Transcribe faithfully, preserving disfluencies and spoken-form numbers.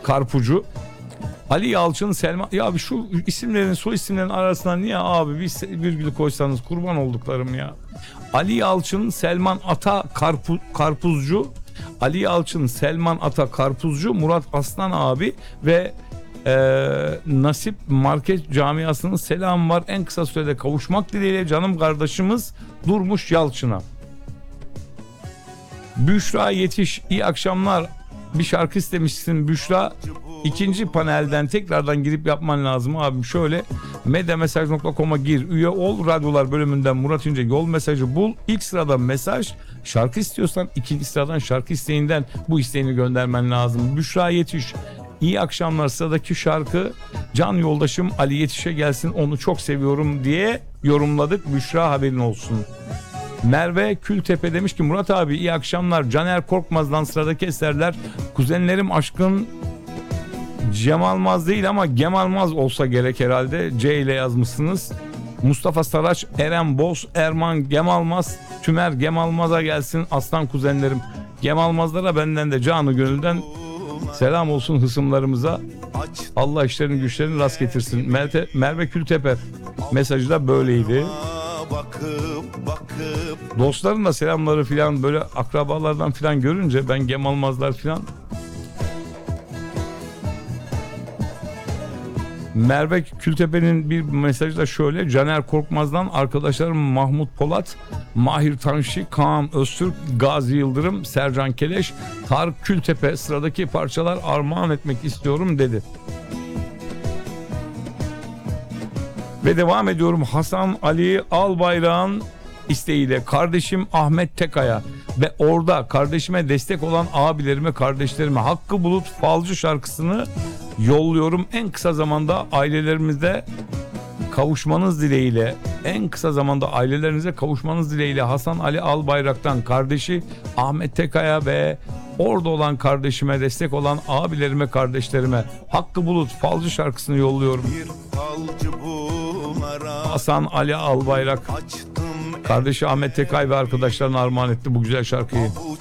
Karpucu. Ali Yalçın, Selman. Ya abi şu isimlerin, soy isimlerin arasına niye abi bir virgül koysanız kurban olduklarım ya. Ali Yalçın, Selman Ata Karpu, Karpuzcu. Ali Yalçın, Selman Ata Karpuzcu, Murat Aslan abi ve Ee, Nasip Market Camiası'nın selamı var. En kısa sürede kavuşmak dileğiyle canım kardeşimiz Durmuş Yalçın'a. Büşra Yetiş, iyi akşamlar. Bir şarkı istemişsin Büşra. İkinci panelden tekrardan girip yapman lazım abim. Şöyle medyamesaj nokta com'a gir, üye ol, radyolar bölümünden Murat İnce yol mesajı bul. İlk sırada mesaj, şarkı istiyorsan ikinci sıradan şarkı isteğinden bu isteğini göndermen lazım. Büşra Yetiş, İyi akşamlar, sıradaki şarkı can yoldaşım Ali Yetiş'e gelsin, onu çok seviyorum diye yorumladık. Büşra, haberin olsun. Merve Kültepe demiş ki Murat abi iyi akşamlar, Caner Korkmaz'dan sıradaki eserler kuzenlerim aşkın Cemalmaz değil ama Gemalmaz olsa gerek herhalde, C ile yazmışsınız. Mustafa Saraç, Eren Boz, Erman Gemalmaz, Tümer Gemalmaz'a gelsin aslan kuzenlerim. Gemalmazlara benden de canı gönülden selam olsun hısımlarımıza. Allah işlerini güçlerini rast getirsin. Merve, Merve Kültepe mesajı da böyleydi. Dostların da selamları filan, böyle akrabalardan filan görünce ben Gemalmazlar filan. Merve Kültepe'nin bir mesajı da şöyle: Caner Korkmaz'dan arkadaşlarım Mahmut Polat, Mahir Tanşi, Kaan Öztürk, Gazi Yıldırım, Sercan Keleş, Tarık Kültepe sıradaki parçalar armağan etmek istiyorum dedi. Ve devam ediyorum Hasan Ali Albayrak'ın isteğiyle kardeşim Ahmet Tekaya ve orada kardeşime destek olan abilerime, kardeşlerime Hakkı Bulut Falcı şarkısını yolluyorum. En kısa zamanda ailelerimize kavuşmanız dileğiyle, en kısa zamanda ailelerinize kavuşmanız dileğiyle Hasan Ali Albayrak'tan kardeşi Ahmet Tekaya ve orada olan kardeşime destek olan abilerime, kardeşlerime Hakkı Bulut Falcı şarkısını yolluyorum. Hasan Ali Albayrak kardeşi Ahmet Tekay ve arkadaşlarına armağan etti bu güzel şarkıyı.